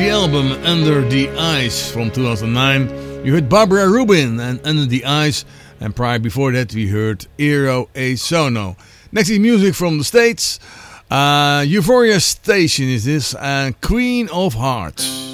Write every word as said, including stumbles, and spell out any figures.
the album Under the Ice from two thousand nine. You heard Barbara Rubin and Under the Ice. And prior before that we heard Eero Sono. Next is music from the States. Uh, Euphoria Station is this. Uh, Queen of Hearts.